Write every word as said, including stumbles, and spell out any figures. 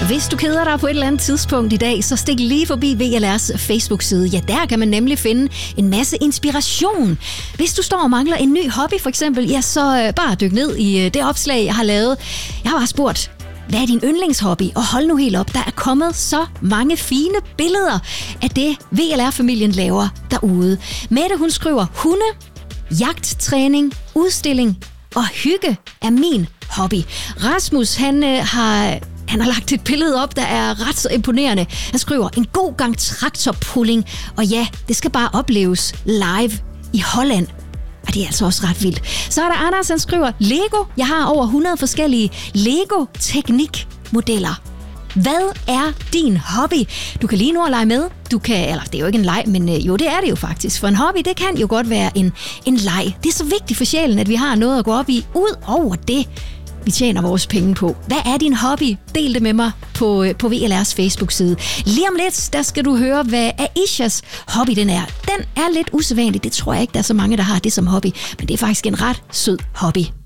Hvis du keder dig på et eller andet tidspunkt i dag, så stik lige forbi V L R's Facebook-side. Ja, der kan man nemlig finde en masse inspiration. Hvis du står og mangler en ny hobby for eksempel, ja, så bare dyk ned i det opslag, jeg har lavet. Jeg har bare spurgt, hvad er din yndlingshobby? Og hold nu helt op, der er kommet så mange fine billeder af det, V L R-familien laver derude. Mette, hun skriver, hunde, jagttræning, udstilling og hygge er min hobby. Rasmus, han øh, har... Han har lagt et billede op, der er ret så imponerende. Han skriver, en god gang traktorpulling. Og ja, det skal bare opleves live i Holland. Og det er altså også ret vildt. Så er der Anders, han skriver, Lego. Jeg har over hundrede forskellige Lego-teknikmodeller. Hvad er din hobby? Du kan lige nu at lege med. Du kan, eller det er jo ikke en leg, men jo, det er det jo faktisk. For en hobby, det kan jo godt være en, en leg. Det er så vigtigt for sjælen, at vi har noget at gå op i. Ud over det, vi tjener vores penge på. Hvad er din hobby? Del det med mig på, på V L R's Facebook-side. Lige om lidt, der skal du høre, hvad Aishas hobby den er. Den er lidt usædvanlig. Det tror jeg ikke, der er så mange, der har det som hobby. Men det er faktisk en ret sød hobby.